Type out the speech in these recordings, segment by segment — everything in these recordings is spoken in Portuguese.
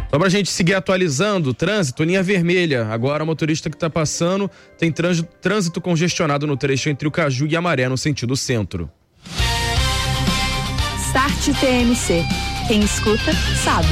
Só pra gente seguir atualizando, trânsito, linha vermelha. Agora o motorista que tá passando tem trânsito congestionado no trecho entre o Caju e Amaré, no sentido centro. Start TMC. Quem escuta, sabe.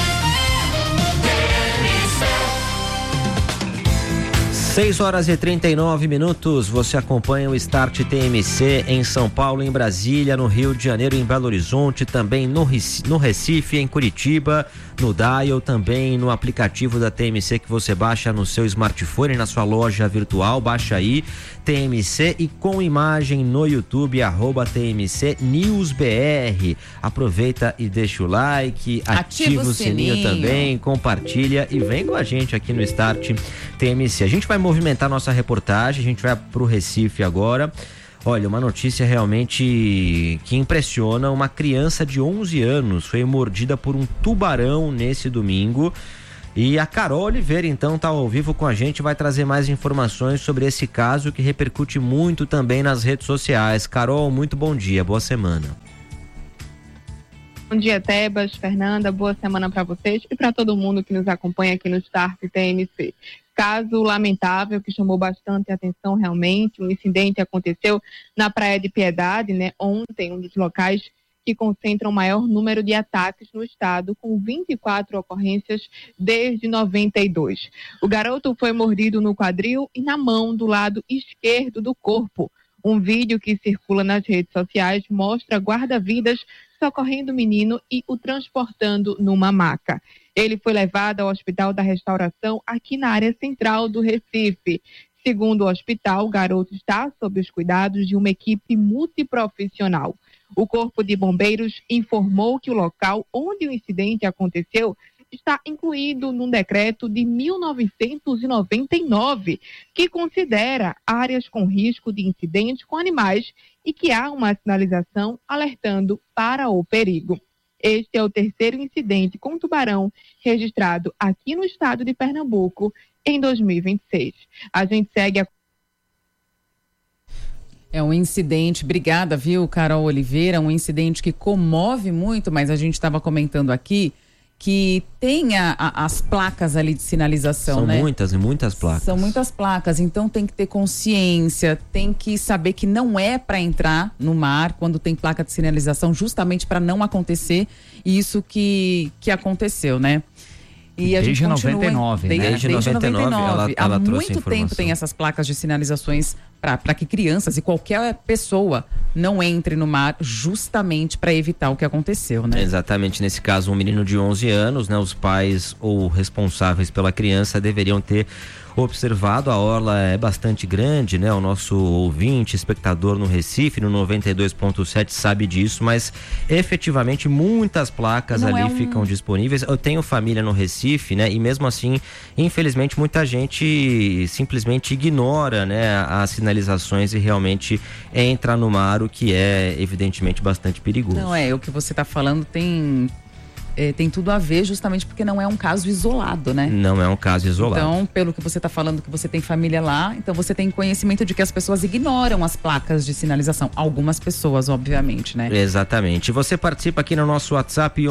6h39, você acompanha o Start TMC em São Paulo, em Brasília, no Rio de Janeiro, em Belo Horizonte, também no Recife, em Curitiba, no Dial, também no aplicativo da TMC que você baixa no seu smartphone, na sua loja virtual, baixa aí, TMC, e com imagem no YouTube, @TMC News BR. Aproveita e deixa o like, ativa o sininho também, compartilha e vem com a gente aqui no Start TMC. A gente vai movimentar nossa reportagem, a gente vai pro Recife agora. Olha, uma notícia realmente que impressiona. Uma criança de 11 anos foi mordida por um tubarão nesse domingo. E a Carol Oliveira, então, tá ao vivo com a gente, vai trazer mais informações sobre esse caso que repercute muito também nas redes sociais. Carol, muito bom dia, boa semana. Bom dia, Tebas, Fernanda, boa semana para vocês e para todo mundo que nos acompanha aqui no Start TMC. Caso lamentável que chamou bastante atenção realmente, um incidente aconteceu na Praia de Piedade, ontem, um dos locais que concentra o maior número de ataques no estado, com 24 ocorrências desde 92. O garoto foi mordido no quadril e na mão do lado esquerdo do corpo. Um vídeo que circula nas redes sociais mostra guarda-vidas socorrendo o menino e o transportando numa maca. Ele foi levado ao Hospital da Restauração, aqui na área central do Recife. Segundo o hospital, o garoto está sob os cuidados de uma equipe multiprofissional. O Corpo de Bombeiros informou que o local onde o incidente aconteceu está incluído num decreto de 1999, que considera áreas com risco de incidentes com animais e que há uma sinalização alertando para o perigo. Este é o terceiro incidente com tubarão registrado aqui no estado de Pernambuco em 2026. A gente segue a... É um incidente, obrigada, viu, Carol Oliveira, um incidente que comove muito, mas a gente estava comentando aqui que tem as placas ali de sinalização, São né? muitas e muitas placas. São muitas placas, então tem que ter consciência, tem que saber que não é para entrar no mar quando tem placa de sinalização, justamente para não acontecer isso que aconteceu, né? E a desde gente continua, 99, né? Desde 99 ela há trouxe muito tempo tem essas placas de sinalizações para que crianças e qualquer pessoa não entre no mar, justamente para evitar o que aconteceu, né? Exatamente, nesse caso um menino de 11 anos, né? Os pais ou responsáveis pela criança deveriam ter observado. A orla é bastante grande, né? O nosso ouvinte, espectador no Recife, no 92.7 sabe disso, mas efetivamente muitas placas ali ficam disponíveis. Eu tenho família no Recife, né? E mesmo assim, infelizmente, muita gente simplesmente ignora, né, as sinalizações e realmente entra no mar, o que é evidentemente bastante perigoso. Não, o que você está falando tem tudo a ver, justamente porque não é um caso isolado, né? Não é um caso isolado. Então, pelo que você está falando, que você tem família lá, então você tem conhecimento de que as pessoas ignoram as placas de sinalização. Algumas pessoas, obviamente, né? Exatamente. Você participa aqui no nosso WhatsApp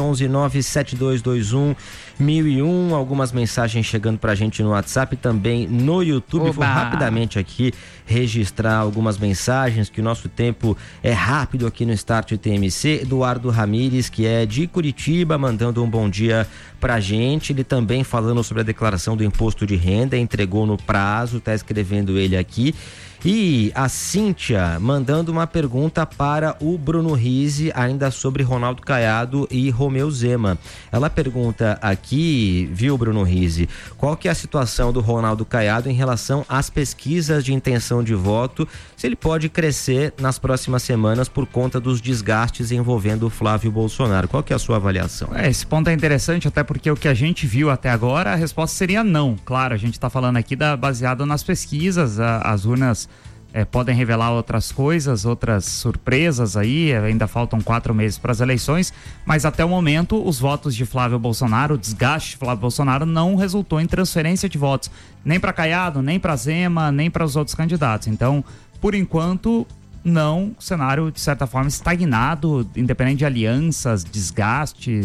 11972211001. Algumas mensagens chegando pra gente no WhatsApp, também no YouTube. Oba! Vou rapidamente aqui registrar algumas mensagens, que o nosso tempo é rápido aqui no Start TMC. Eduardo Ramires, que é de Curitiba, mandando um bom dia pra gente. Ele também falando sobre a declaração do imposto de renda, entregou no prazo, tá escrevendo ele aqui. E a Cíntia mandando uma pergunta para o Bruno Rizzi, ainda sobre Ronaldo Caiado e Romeu Zema. Ela pergunta aqui, viu, Bruno Rizzi, qual que é a situação do Ronaldo Caiado em relação às pesquisas de intenção de voto, se ele pode crescer nas próximas semanas por conta dos desgastes envolvendo o Flávio Bolsonaro. Qual que é a sua avaliação? Esse ponto é interessante, até porque o que a gente viu até agora, a resposta seria não. Claro, a gente está falando aqui baseado nas pesquisas, as urnas podem revelar outras coisas, outras surpresas aí, ainda faltam 4 meses para as eleições, mas até o momento os votos de Flávio Bolsonaro, o desgaste de Flávio Bolsonaro não resultou em transferência de votos, nem para Caiado, nem para Zema, nem para os outros candidatos. Então, por enquanto, não, cenário de certa forma estagnado, independente de alianças, desgastes,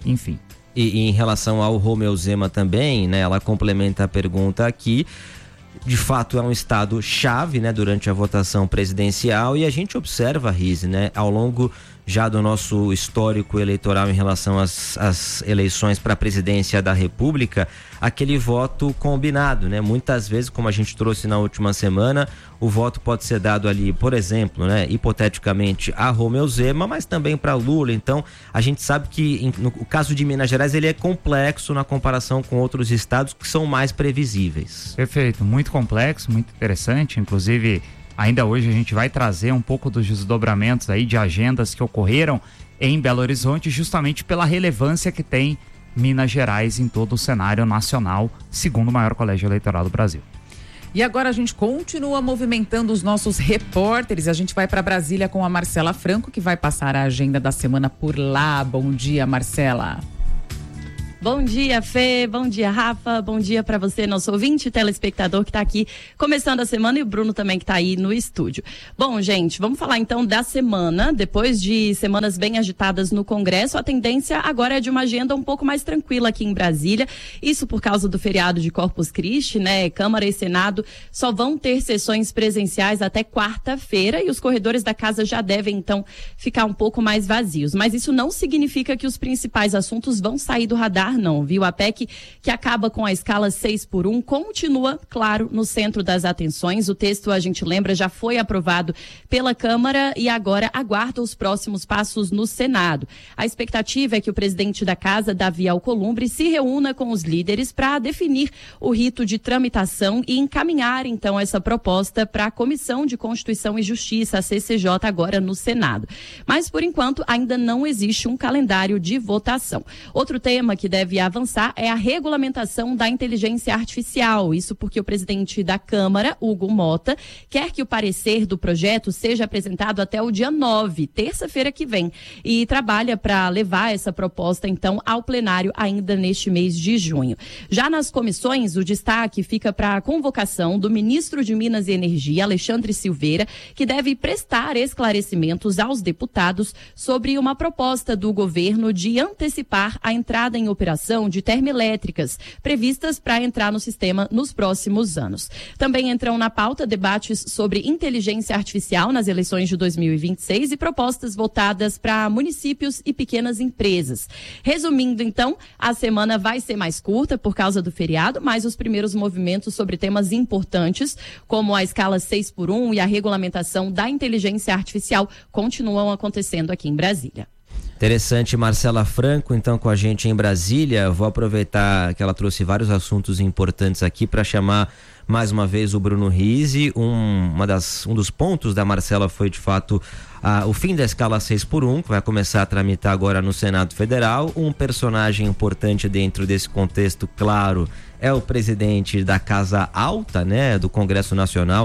enfim. E em relação ao Romeu Zema também, né, ela complementa a pergunta aqui. De fato é um estado chave, né, durante a votação presidencial, e a gente observa, Rise, né, ao longo já do nosso histórico eleitoral em relação às eleições para a presidência da República, aquele voto combinado, né? Muitas vezes, como a gente trouxe na última semana, o voto pode ser dado ali, por exemplo, né, hipoteticamente a Romeu Zema, mas também para Lula. Então, a gente sabe que no caso de Minas Gerais ele é complexo na comparação com outros estados que são mais previsíveis. Perfeito, muito complexo, muito interessante, inclusive ainda hoje a gente vai trazer um pouco dos desdobramentos aí de agendas que ocorreram em Belo Horizonte, justamente pela relevância que tem Minas Gerais em todo o cenário nacional, segundo o maior colégio eleitoral do Brasil. E agora a gente continua movimentando os nossos repórteres. A gente vai para Brasília com a Marcela Franco, que vai passar a agenda da semana por lá. Bom dia, Marcela. Bom dia, Fê. Bom dia, Rafa. Bom dia para você, nosso ouvinte e telespectador que está aqui começando a semana, e o Bruno também que está aí no estúdio. Bom, gente, vamos falar então da semana. Depois de semanas bem agitadas no Congresso, a tendência agora é de uma agenda um pouco mais tranquila aqui em Brasília. Isso por causa do feriado de Corpus Christi, né? Câmara e Senado só vão ter sessões presenciais até quarta-feira, e os corredores da casa já devem então ficar um pouco mais vazios. Mas isso não significa que os principais assuntos vão sair do radar, não, viu? A PEC que acaba com a escala 6x1 continua, claro, no centro das atenções. O texto, a gente lembra, já foi aprovado pela Câmara e agora aguarda os próximos passos no Senado. A expectativa é que o presidente da casa, Davi Alcolumbre, se reúna com os líderes para definir o rito de tramitação e encaminhar, então, essa proposta para a Comissão de Constituição e Justiça, a CCJ, agora no Senado. Mas, por enquanto, ainda não existe um calendário de votação. Outro tema que deve avançar é a regulamentação da inteligência artificial. Isso porque o presidente da Câmara, Hugo Mota, quer que o parecer do projeto seja apresentado até o dia 9, terça-feira que vem, e trabalha para levar essa proposta, então, ao plenário ainda neste mês de junho. Já nas comissões, o destaque fica para a convocação do ministro de Minas e Energia, Alexandre Silveira, que deve prestar esclarecimentos aos deputados sobre uma proposta do governo de antecipar a entrada em operação de termoelétricas previstas para entrar no sistema nos próximos anos. Também entram na pauta debates sobre inteligência artificial nas eleições de 2026 e propostas voltadas para municípios e pequenas empresas. Resumindo, então, a semana vai ser mais curta por causa do feriado, mas os primeiros movimentos sobre temas importantes, como a escala 6x1 e a regulamentação da inteligência artificial, continuam acontecendo aqui em Brasília. Interessante, Marcela Franco, então, com a gente em Brasília. Vou aproveitar que ela trouxe vários assuntos importantes aqui para chamar mais uma vez o Bruno Rise. Um dos pontos da Marcela foi, de fato, o fim da escala 6x1, que vai começar a tramitar agora no Senado Federal. Um personagem importante dentro desse contexto, claro, é o presidente da Casa Alta, né, do Congresso Nacional,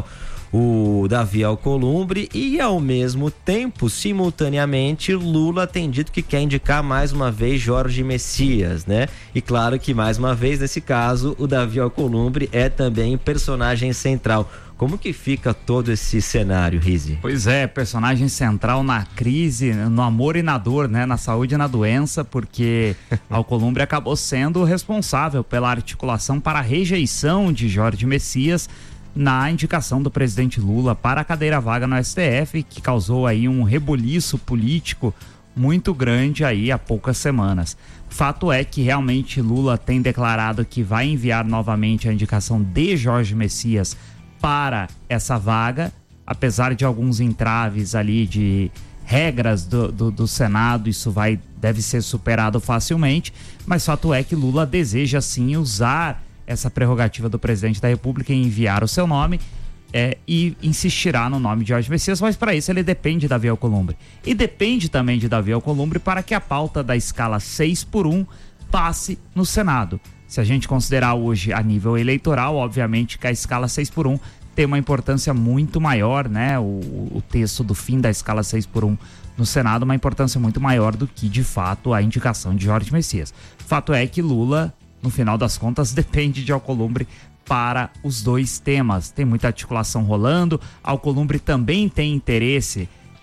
o Davi Alcolumbre, e ao mesmo tempo, simultaneamente, Lula tem dito que quer indicar mais uma vez Jorge Messias, né? E claro que mais uma vez, nesse caso, o Davi Alcolumbre é também personagem central. Como que fica todo esse cenário, Rise? Pois é, personagem central na crise, no amor e na dor, né? Na saúde e na doença, porque Alcolumbre acabou sendo responsável pela articulação para a rejeição de Jorge Messias na indicação do presidente Lula para a cadeira vaga no STF, que causou aí um rebuliço político muito grande aí há poucas semanas. Fato é que realmente Lula tem declarado que vai enviar novamente a indicação de Jorge Messias para essa vaga, apesar de alguns entraves ali de regras do Senado, isso deve ser superado facilmente, mas fato é que Lula deseja sim usar essa prerrogativa do presidente da República em enviar o seu nome e insistirá no nome de Jorge Messias, mas para isso ele depende de Davi Alcolumbre. E depende também de Davi Alcolumbre para que a pauta da escala 6x1 passe no Senado. Se a gente considerar hoje a nível eleitoral, obviamente que a escala 6x1 tem uma importância muito maior, né? O texto do fim da escala 6x1 no Senado, uma importância muito maior do que, de fato, a indicação de Jorge Messias. Fato é que Lula, no final das contas, depende de Alcolumbre para os dois temas. Tem muita articulação rolando. Alcolumbre também tem interesse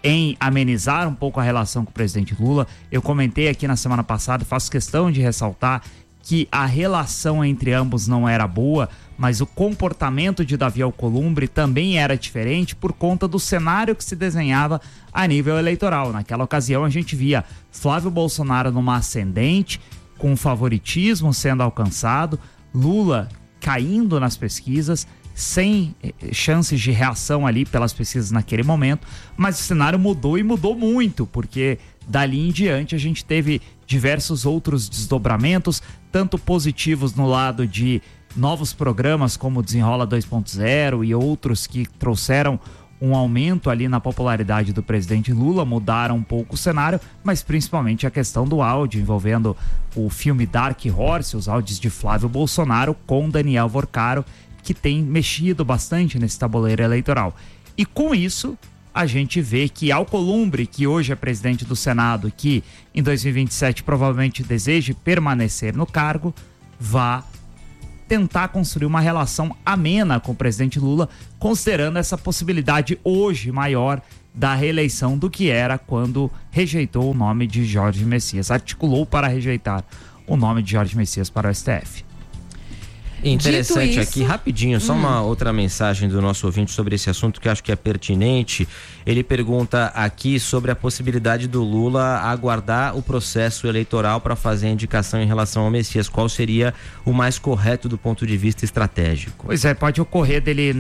em amenizar um pouco a relação com o presidente Lula. Eu comentei aqui na semana passada, faço questão de ressaltar que a relação entre ambos não era boa, mas o comportamento de Davi Alcolumbre também era diferente por conta do cenário que se desenhava a nível eleitoral. Naquela ocasião a gente via Flávio Bolsonaro numa ascendente, com favoritismo sendo alcançado, Lula caindo nas pesquisas, sem chances de reação ali pelas pesquisas naquele momento, mas o cenário mudou e mudou muito, porque dali em diante a gente teve diversos outros desdobramentos, tanto positivos no lado de novos programas como o Desenrola 2.0 e outros que trouxeram um aumento ali na popularidade do presidente Lula, mudaram um pouco o cenário, mas principalmente a questão do áudio envolvendo o filme Dark Horse, os áudios de Flávio Bolsonaro com Daniel Vorcaro, que tem mexido bastante nesse tabuleiro eleitoral. E com isso, a gente vê que Alcolumbre, que hoje é presidente do Senado, que em 2027 provavelmente deseja permanecer no cargo, vá tentar construir uma relação amena com o presidente Lula, considerando essa possibilidade hoje maior da reeleição do que era quando rejeitou o nome de Jorge Messias, articulou para rejeitar o nome de Jorge Messias para o STF. Interessante aqui, rapidinho, só uma outra mensagem do nosso ouvinte sobre esse assunto que eu acho que é pertinente. Ele pergunta aqui sobre a possibilidade do Lula aguardar o processo eleitoral para fazer a indicação em relação ao Messias. Qual seria o mais correto do ponto de vista estratégico? Pois é, pode ocorrer dele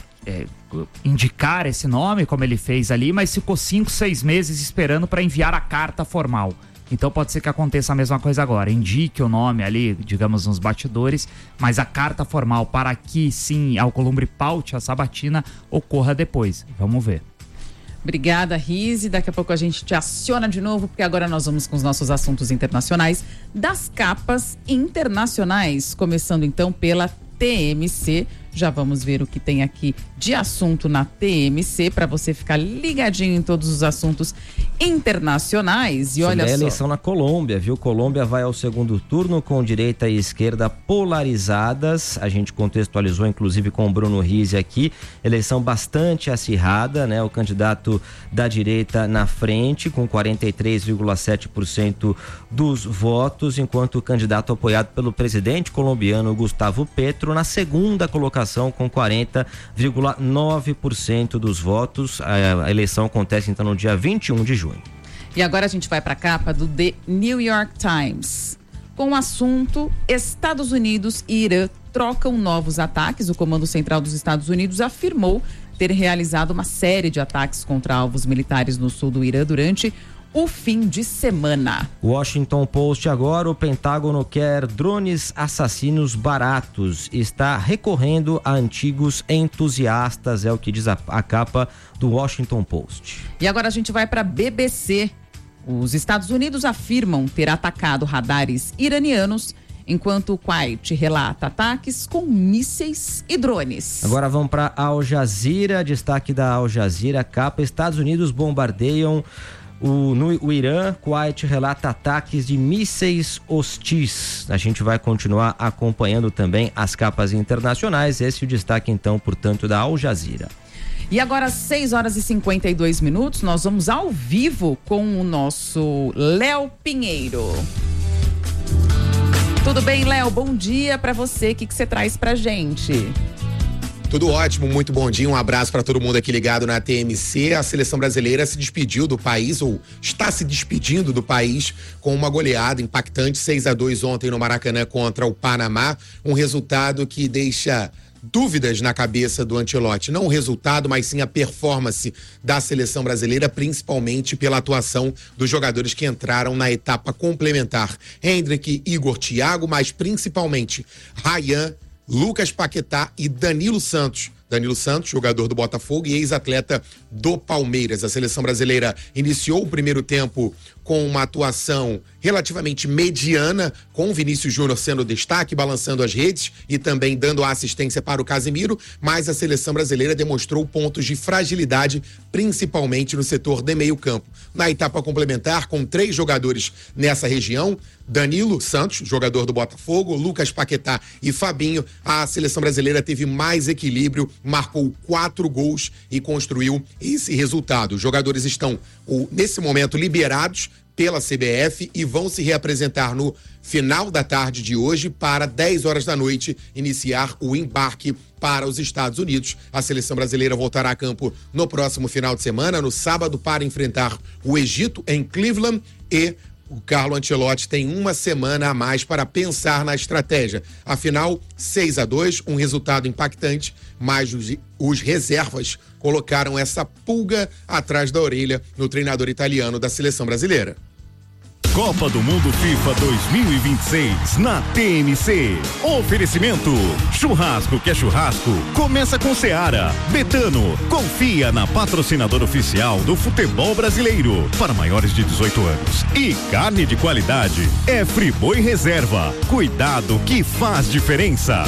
indicar esse nome, como ele fez ali, mas ficou 5, 6 meses esperando para enviar a carta formal. Então pode ser que aconteça a mesma coisa agora, indique o nome ali, digamos, nos bastidores, mas a carta formal para que sim Alcolumbre paute a sabatina ocorra depois. Vamos ver. Obrigada, Rizzi. Daqui a pouco a gente te aciona de novo, porque agora nós vamos com os nossos assuntos internacionais das capas internacionais, começando então pela TMC. Já vamos ver o que tem aqui de assunto na TMC para você ficar ligadinho em todos os assuntos internacionais. E olha só, a eleição na Colômbia, viu? Colômbia vai ao segundo turno com direita e esquerda polarizadas. A gente contextualizou inclusive com o Bruno Rizzi aqui. Eleição bastante acirrada, né? O candidato da direita na frente com 43,7% dos votos, enquanto o candidato apoiado pelo presidente colombiano Gustavo Petro na segunda colocação com 40,9% dos votos. A eleição acontece então no dia 21 de junho. E agora a gente vai para a capa do The New York Times, com o assunto: Estados Unidos e Irã trocam novos ataques. O Comando Central dos Estados Unidos afirmou ter realizado uma série de ataques contra alvos militares no sul do Irã durante o fim de semana. Washington Post agora: o Pentágono quer drones assassinos baratos, está recorrendo a antigos entusiastas, é o que diz a capa do Washington Post. E agora a gente vai para a BBC. Os Estados Unidos afirmam ter atacado radares iranianos, enquanto o Kuwait relata ataques com mísseis e drones. Agora vamos para Al Jazeera, destaque da Al Jazeera, capa: Estados Unidos bombardeiam o Irã, Kuwait relata ataques de mísseis hostis. A gente vai continuar acompanhando também as capas internacionais. Esse é o destaque, então, portanto, da Al Jazeera. E agora, 6h52, nós vamos ao vivo com o nosso Léo Pinheiro. Tudo bem, Léo? Bom dia para você. O que você traz pra gente? Tudo ótimo, muito bom dia, um abraço para todo mundo aqui ligado na TMC. A seleção brasileira se despediu do país, ou está se despedindo do país, com uma goleada impactante, 6-2 ontem no Maracanã contra o Panamá, um resultado que deixa dúvidas na cabeça do Ancelotti, não o resultado, mas sim a performance da seleção brasileira, principalmente pela atuação dos jogadores que entraram na etapa complementar. Hendrick, Igor, Thiago, mas principalmente Ryan, Lucas Paquetá e Danilo Santos. Danilo Santos, jogador do Botafogo e ex-atleta do Palmeiras. A seleção brasileira iniciou o primeiro tempo com uma atuação relativamente mediana, com o Vinícius Júnior sendo destaque, balançando as redes e também dando a assistência para o Casemiro, mas a seleção brasileira demonstrou pontos de fragilidade, principalmente no setor de meio campo. Na etapa complementar, com 3 jogadores nessa região, Danilo Santos, jogador do Botafogo, Lucas Paquetá e Fabinho, a seleção brasileira teve mais equilíbrio, marcou 4 gols e construiu esse resultado. Os jogadores estão, nesse momento, liberados pela CBF e vão se reapresentar no final da tarde de hoje para 10 horas da noite iniciar o embarque para os Estados Unidos. A seleção brasileira voltará a campo no próximo final de semana, no sábado, para enfrentar o Egito em Cleveland, e o Carlo Ancelotti tem uma semana a mais para pensar na estratégia. Afinal, 6-2, um resultado impactante, mas os reservas colocaram essa pulga atrás da orelha no treinador italiano da seleção brasileira. Copa do Mundo FIFA 2026 na TMC. Oferecimento: churrasco que é churrasco, começa com Seara. Betano, confia na patrocinadora oficial do futebol brasileiro para maiores de 18 anos. E carne de qualidade é Friboi Reserva. Cuidado que faz diferença.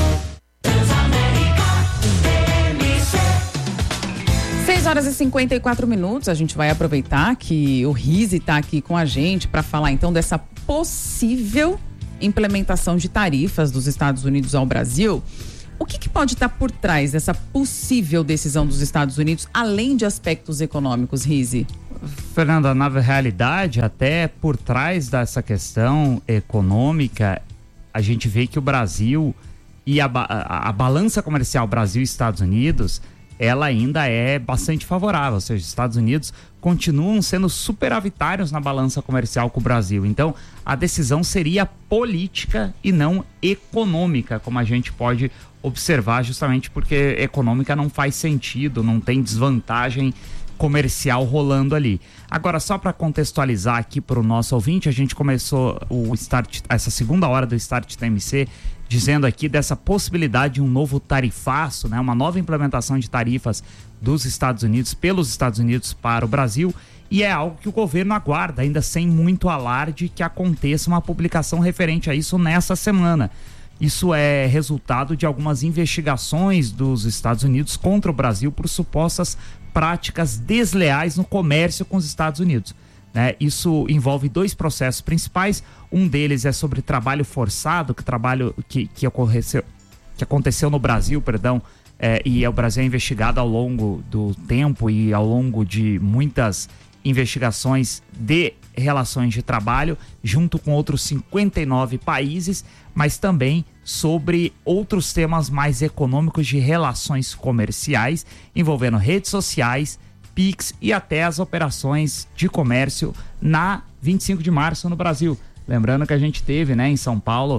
6h54, a gente vai aproveitar que o Rizzi está aqui com a gente para falar então dessa possível implementação de tarifas dos Estados Unidos ao Brasil. O que pode estar por trás dessa possível decisão dos Estados Unidos, além de aspectos econômicos, Rizzi? Fernanda, na realidade, até por trás dessa questão econômica, a gente vê que o Brasil e a balança comercial Brasil e Estados Unidos, ela ainda é bastante favorável, ou seja, os Estados Unidos continuam sendo superavitários na balança comercial com o Brasil. Então, a decisão seria política e não econômica, como a gente pode observar, justamente porque econômica não faz sentido, não tem desvantagem comercial rolando ali. Agora, só para contextualizar aqui para o nosso ouvinte, a gente começou essa segunda hora do Start TMC dizendo aqui dessa possibilidade de um novo tarifaço, né? Uma nova implementação de tarifas dos Estados Unidos, pelos Estados Unidos para o Brasil, e é algo que o governo aguarda, ainda sem muito alarde, que aconteça uma publicação referente a isso nessa semana. Isso é resultado de algumas investigações dos Estados Unidos contra o Brasil por supostas práticas desleais no comércio com os Estados Unidos. Isso envolve 2 processos principais. Um deles é sobre trabalho forçado, que aconteceu no Brasil, e o Brasil é investigado ao longo do tempo e ao longo de muitas investigações de relações de trabalho, junto com outros 59 países, mas também sobre outros temas mais econômicos de relações comerciais, envolvendo redes sociais, Pix e até as operações de comércio na 25 de março no Brasil. Lembrando que a gente teve, em São Paulo,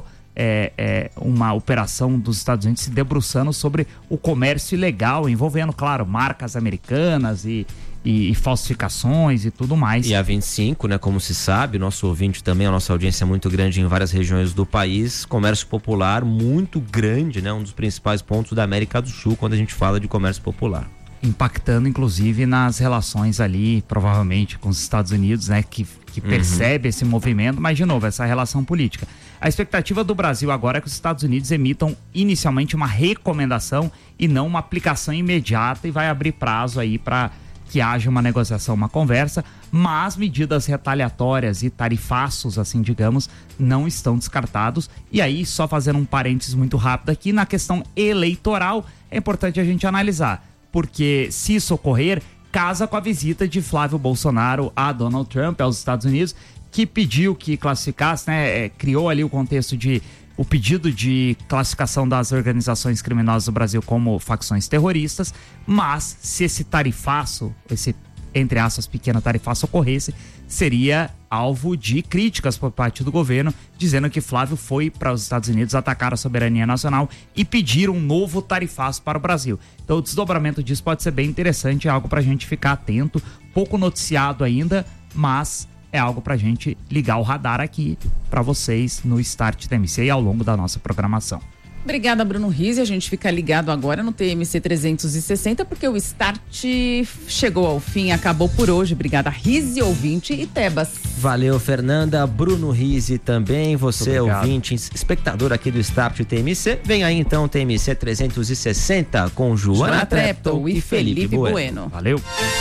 uma operação dos Estados Unidos se debruçando sobre o comércio ilegal, envolvendo, claro, marcas americanas e falsificações e tudo mais. E a 25, como se sabe, nosso ouvinte também, a nossa audiência é muito grande em várias regiões do país, comércio popular muito grande, um dos principais pontos da América do Sul quando a gente fala de comércio popular. Impactando inclusive nas relações ali, provavelmente com os Estados Unidos, que percebe esse movimento, mas de novo, essa relação política. A expectativa do Brasil agora é que os Estados Unidos emitam inicialmente uma recomendação e não uma aplicação imediata, e vai abrir prazo aí para que haja uma negociação, uma conversa, mas medidas retaliatórias e tarifaços, assim digamos, não estão descartados. E aí, só fazendo um parênteses muito rápido aqui, na questão eleitoral, é importante a gente analisar, porque se isso ocorrer, casa com a visita de Flávio Bolsonaro a Donald Trump aos Estados Unidos, que pediu que classificasse, criou ali o contexto de o pedido de classificação das organizações criminosas do Brasil como facções terroristas, mas se esse tarifaço, esse, entre aspas, pequeno tarifaço ocorresse, seria alvo de críticas por parte do governo, dizendo que Flávio foi para os Estados Unidos atacar a soberania nacional e pedir um novo tarifaço para o Brasil. Então o desdobramento disso pode ser bem interessante, é algo para a gente ficar atento, pouco noticiado ainda, mas é algo pra gente ligar o radar aqui pra vocês no Start TMC e ao longo da nossa programação. Obrigada, Bruno Rizzi. A gente fica ligado agora no TMC 360, porque o Start chegou ao fim, acabou por hoje. Obrigada, Rizzi, ouvinte e Tebas. Valeu, Fernanda. Bruno Rizzi também, você ouvinte, espectador aqui do Start TMC. Vem aí então o TMC 360 com Joana Treptow e Felipe Bueno. Valeu.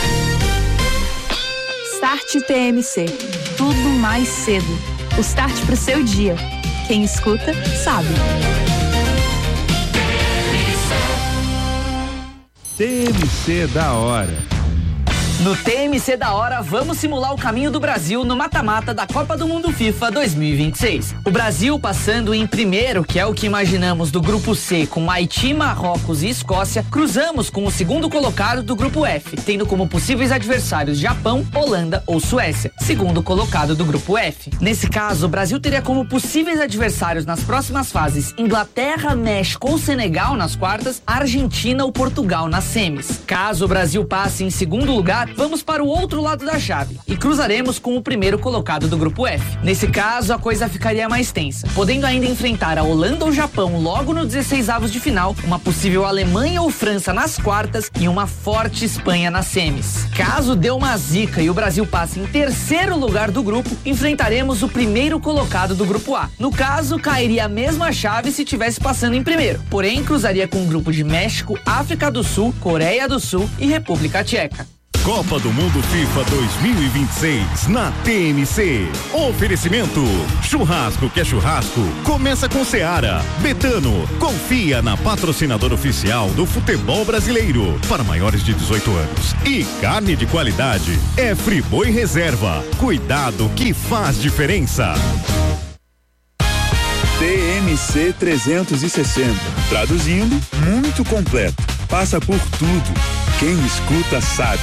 Start TMC. Tudo mais cedo. O start pro seu dia. Quem escuta, sabe. TMC da hora. No TMC da hora, vamos simular o caminho do Brasil no mata-mata da Copa do Mundo FIFA 2026. O Brasil passando em primeiro, que é o que imaginamos do grupo C, com Haiti, Marrocos e Escócia, cruzamos com o segundo colocado do grupo F, tendo como possíveis adversários Japão, Holanda ou Suécia, segundo colocado do grupo F. Nesse caso, o Brasil teria como possíveis adversários nas próximas fases Inglaterra, México ou Senegal nas quartas, Argentina ou Portugal nas semis. Caso o Brasil passe em segundo lugar, vamos para o outro lado da chave e cruzaremos com o primeiro colocado do grupo F. Nesse caso, a coisa ficaria mais tensa, podendo ainda enfrentar a Holanda ou Japão logo no 16avos de final, uma possível Alemanha ou França nas quartas e uma forte Espanha nas semis. Caso dê uma zica e o Brasil passe em terceiro lugar do grupo, enfrentaremos o primeiro colocado do grupo A. No caso, cairia a mesma chave se tivesse passando em primeiro, porém cruzaria com um grupo de México, África do Sul, Coreia do Sul e República Tcheca. Copa do Mundo FIFA 2026 na TMC. Oferecimento: churrasco que é churrasco, começa com Seara. Betano, confia na patrocinadora oficial do futebol brasileiro para maiores de 18 anos. E carne de qualidade é Friboi Reserva. Cuidado que faz diferença. TMC 360. Traduzindo, muito completo. Passa por tudo. Quem escuta sabe.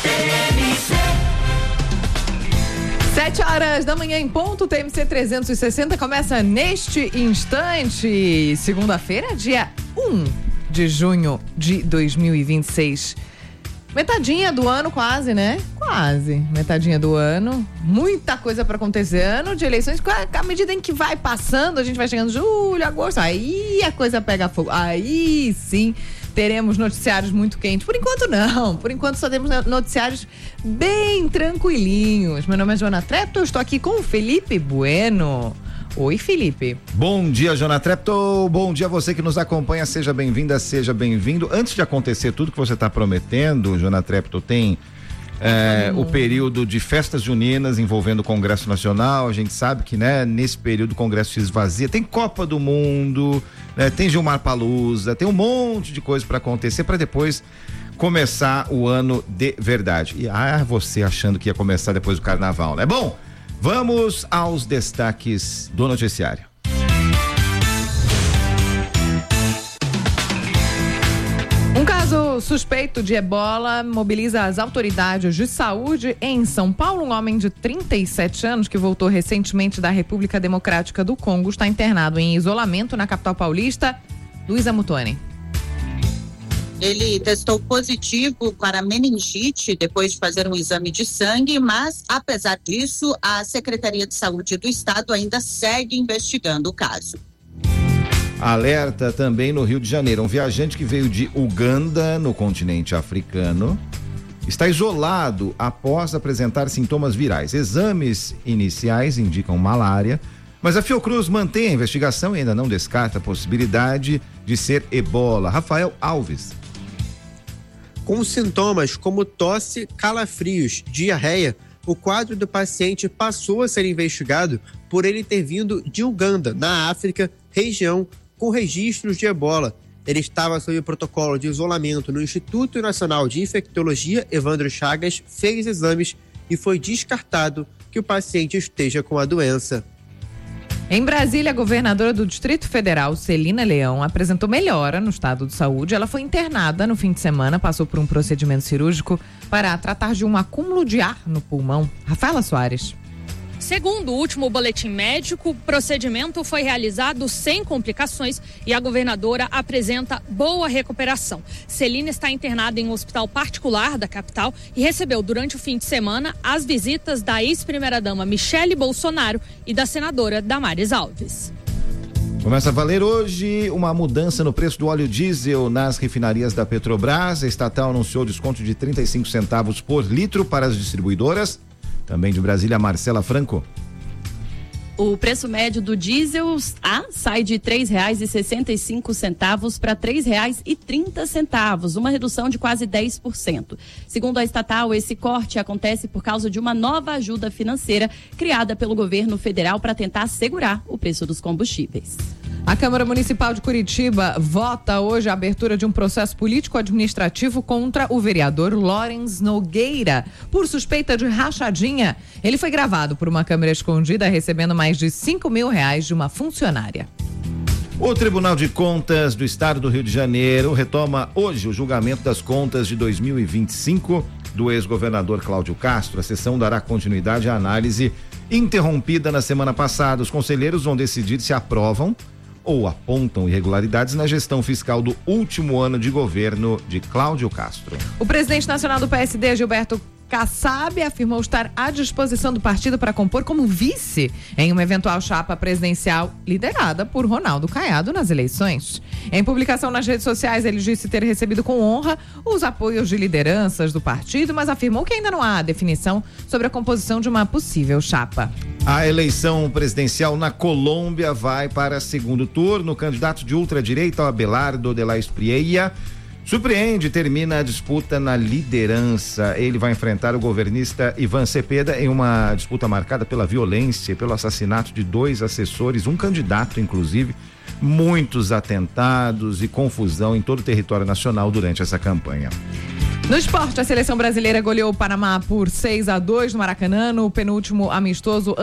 7h da manhã em ponto, TMC 360 começa neste instante. Segunda-feira, dia 1 de junho de 2026. Metadinha do ano quase, né? Quase. Metadinha do ano. Muita coisa pra acontecer. Ano de eleições, à medida em que vai passando, a gente vai chegando julho, agosto, aí a coisa pega fogo. Aí sim teremos noticiários muito quentes. Por enquanto não. Por enquanto só temos noticiários bem tranquilinhos. Meu nome é Joana Treptow, eu estou aqui com o Felipe Bueno. Oi, Felipe. Bom dia, Joana Treptow. Bom dia a você que nos acompanha. Seja bem-vinda, seja bem-vindo. Antes de acontecer tudo que você está prometendo, Joana Treptow, tem o período de festas juninas envolvendo o Congresso Nacional. A gente sabe que, né, nesse período o Congresso se esvazia. Tem Copa do Mundo, né, tem Gilmar Palusa, tem um monte de coisa para acontecer para depois começar o ano de verdade. E você achando que ia começar depois do Carnaval, né? Bom, vamos aos destaques do noticiário. Um caso suspeito de ebola mobiliza as autoridades de saúde em São Paulo. Um homem de 37 anos que voltou recentemente da República Democrática do Congo está internado em isolamento na capital paulista. Luísa Mutoni. Ele testou positivo para meningite depois de fazer um exame de sangue, mas, apesar disso, a Secretaria de Saúde do Estado ainda segue investigando o caso. Alerta também no Rio de Janeiro. Um viajante que veio de Uganda, no continente africano, está isolado após apresentar sintomas virais. Exames iniciais indicam malária, mas a Fiocruz mantém a investigação e ainda não descarta a possibilidade de ser ebola. Rafael Alves. Com sintomas como tosse, calafrios, diarreia, o quadro do paciente passou a ser investigado por ele ter vindo de Uganda, na África, região com registros de ebola. Ele estava sob o protocolo de isolamento no Instituto Nacional de Infectologia Evandro Chagas, fez exames e foi descartado que o paciente esteja com a doença. Em Brasília, a governadora do Distrito Federal, Celina Leão, apresentou melhora no estado de saúde. Ela foi internada no fim de semana, passou por um procedimento cirúrgico para tratar de um acúmulo de ar no pulmão. Rafaela Soares. Segundo o último boletim médico, o procedimento foi realizado sem complicações e a governadora apresenta boa recuperação. Celina está internada em um hospital particular da capital e recebeu durante o fim de semana as visitas da ex-primeira-dama Michele Bolsonaro e da senadora Damares Alves. Começa a valer hoje uma mudança no preço do óleo diesel nas refinarias da Petrobras. A estatal anunciou desconto de 35 centavos por litro para as distribuidoras. Também de Brasília, Marcela Franco. O preço médio do diesel sai de R$ 3,65 para R$ 3,30, uma redução de quase 10%. Segundo a estatal, esse corte acontece por causa de uma nova ajuda financeira criada pelo governo federal para tentar segurar o preço dos combustíveis. A Câmara Municipal de Curitiba vota hoje a abertura de um processo político-administrativo contra o vereador Lawrence Nogueira por suspeita de rachadinha. Ele foi gravado por uma câmera escondida recebendo mais de R$5.000 de uma funcionária. O Tribunal de Contas do Estado do Rio de Janeiro retoma hoje o julgamento das contas de 2025 do ex-governador Cláudio Castro. A sessão dará continuidade à análise interrompida na semana passada. Os conselheiros vão decidir se aprovam ou apontam irregularidades na gestão fiscal do último ano de governo de Cláudio Castro. O presidente nacional do PSD, Gilberto Kassab, afirmou estar à disposição do partido para compor como vice em uma eventual chapa presidencial liderada por Ronaldo Caiado nas eleições. Em publicação nas redes sociais, ele disse ter recebido com honra os apoios de lideranças do partido, mas afirmou que ainda não há definição sobre a composição de uma possível chapa. A eleição presidencial na Colômbia vai para segundo turno. O candidato de ultradireita, Abelardo de la Espriella, surpreende e termina a disputa na liderança. Ele vai enfrentar o governista Ivan Cepeda em uma disputa marcada pela violência e pelo assassinato de 2 assessores, um candidato inclusive, muitos atentados e confusão em todo o território nacional durante essa campanha. No esporte, a seleção brasileira goleou o Panamá por 6-2 no Maracanã, no penúltimo amistoso